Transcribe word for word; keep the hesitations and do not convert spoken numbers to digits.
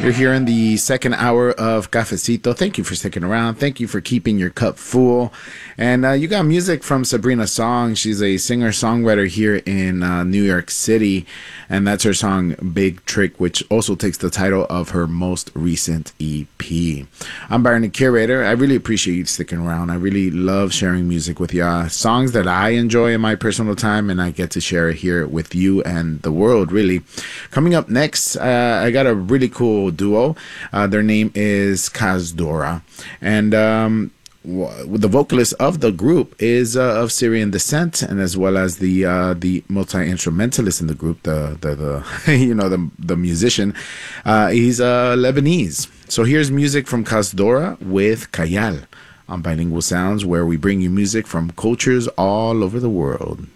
You're here in the second hour of Cafecito. Thank you for sticking around. Thank you for keeping your cup full. And uh, you got music from Sabrina Song. She's a singer-songwriter here in uh, New York City. And that's her song, Big Trick, which also takes the title of her most recent E P. I'm Byron, the Curator. I really appreciate you sticking around. I really love sharing music with y'all. Songs that I enjoy in my personal time, and I get to share it here with you and the world, really. Coming up next, uh, I got a really cool duo. Uh, their name is Kazdora. And um, w- the vocalist of the group is uh, of Syrian descent, and as well as the uh, the multi-instrumentalist in the group, the the, the you know the the musician. Uh, he's uh, Lebanese. So here's music from Kazdora with Kayal on Bilingual Sounds, where we bring you music from cultures all over the world.